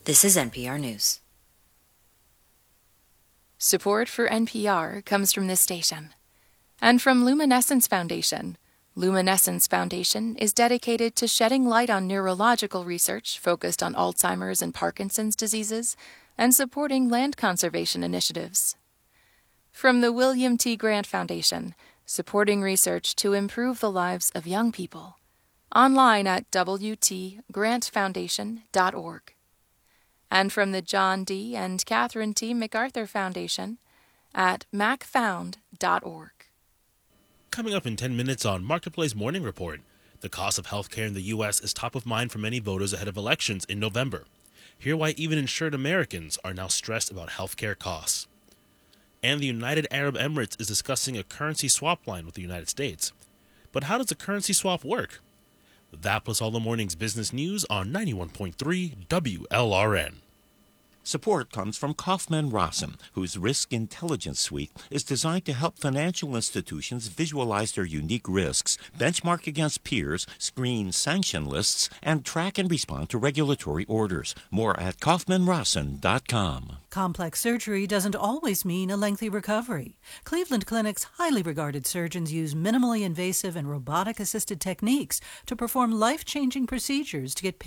This is NPR News. Support for NPR comes from this station and from Luminescence Foundation. Luminescence Foundation is dedicated to shedding light on neurological research focused on Alzheimer's and Parkinson's diseases and supporting land conservation initiatives. From the William T. Grant Foundation, supporting research to improve the lives of young people. Online at wtgrantfoundation.org. And from the John D. and Catherine T. MacArthur Foundation at macfound.org. Coming up in 10 minutes on Marketplace Morning Report, the cost of healthcare in the U.S. is top of mind for many voters ahead of elections in November. Hear why even insured Americans are now stressed about healthcare costs. And the United Arab Emirates is discussing a currency swap line with the United States. But how does a currency swap work? That plus all the morning's business news on 91.3 WLRN. Support comes from Kaufman Rossum, whose Risk Intelligence Suite is designed to help financial institutions visualize their unique risks, benchmark against peers, screen sanction lists, and track and respond to regulatory orders. More at kaufmanrossum.com. Complex surgery doesn't always mean a lengthy recovery. Cleveland Clinic's highly regarded surgeons use minimally invasive and robotic-assisted techniques to perform life-changing procedures to get